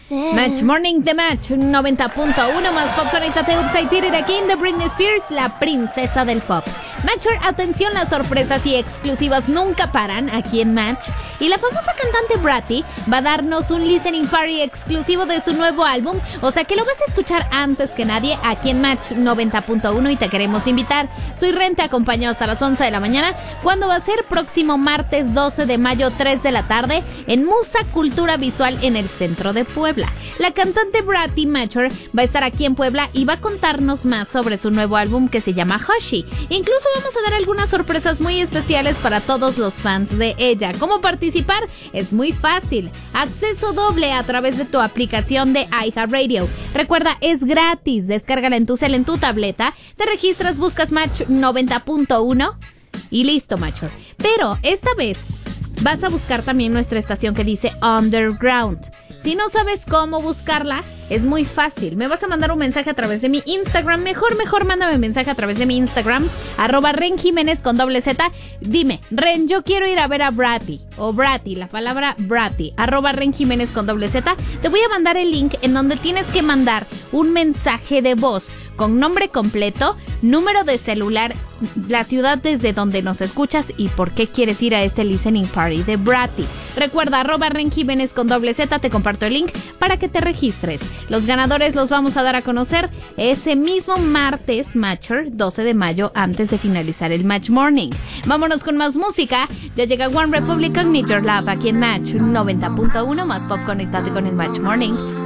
Match Morning de Match 90.1 más pop. Conéctate Upside Down aquí de Britney Spears, la princesa del pop. Matcher, atención, las sorpresas y exclusivas nunca paran aquí en Match. Y la famosa cantante Bratty va a darnos un listening party exclusivo de su nuevo álbum, o sea que lo vas a escuchar antes que nadie aquí en Match 90.1 y te queremos invitar. Soy Ren, te acompaño hasta las 11 de la mañana, cuando va a ser próximo martes 12 de mayo 3 de la tarde en Musa Cultura Visual en el centro de Puebla. La cantante Bratty Matcher va a estar aquí en Puebla y va a contarnos más sobre su nuevo álbum que se llama Hushie. Incluso vamos a dar algunas sorpresas muy especiales para todos los fans de ella. ¿Cómo participar? Es muy fácil. Acceso doble a través de tu aplicación de iHeartRadio. Recuerda, es gratis. Descárgala en tu cel, en tu tableta. Te registras, buscas Match 90.1 y listo, Matcher. Pero esta vez vas a buscar también nuestra estación que dice Underground. Si no sabes cómo buscarla, es muy fácil. Me vas a mandar un mensaje a través de mi Instagram. Mejor mándame un mensaje a través de mi Instagram, @RenJiménez con Z. Dime, Ren, yo quiero ir a ver a Bratty, o Bratty, la palabra Bratty, @RenJiménez con Z. Te voy a mandar el link en donde tienes que mandar un mensaje de voz con nombre completo, número de celular, la ciudad desde donde nos escuchas y por qué quieres ir a este listening party de Bratty. Recuerda, @RenJiménez con Z, te comparto el link para que te registres. Los ganadores los vamos a dar a conocer ese mismo martes, Matcher, 12 de mayo, antes de finalizar el Match Morning. Vámonos con más música. Ya llega One Republic con Need Your Love aquí en Match 90.1 más pop. Conectate con el Match Morning.